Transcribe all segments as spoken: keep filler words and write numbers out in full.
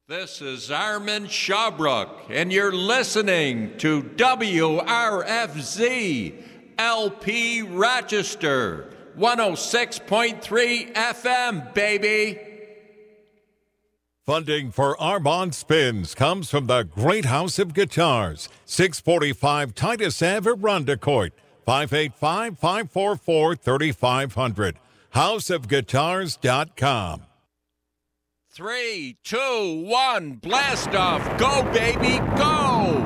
This is Armin Shabrook, and you're listening to W R F Z L P Rochester, one oh six point three F M, baby. Funding for Armand Spins comes from the Great House of Guitars, six forty-five Titus Ave at Rondecourt, five eight five, five four four, three five zero zero, house of guitars dot com. Three, two, one, blast off. Go, baby, go.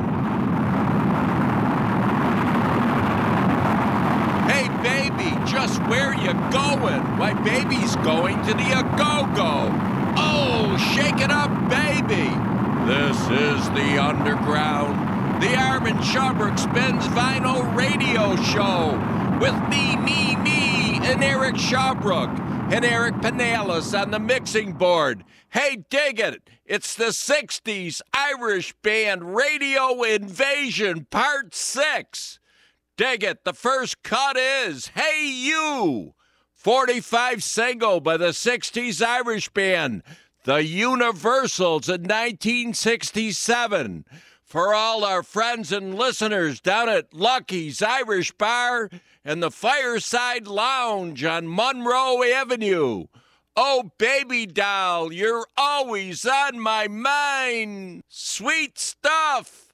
Hey, baby, just where you going? Why, baby's going to the A-Go-Go. Oh, shake it up, baby. This is the Underground, the Armin Shabrook Spins Vinyl Radio Show with me, me, me, and Eric Shabrook. And Eric Pinellas on the mixing board. Hey, dig it. It's the sixties Irish band Radio Invasion Part six. Dig it. The first cut is Hey You, forty-five single by the sixties Irish band, the Universals in nineteen sixty-seven. For all our friends and listeners down at Lucky's Irish Bar and the Fireside Lounge on Monroe Avenue. Oh, baby doll, you're always on my mind. Sweet stuff.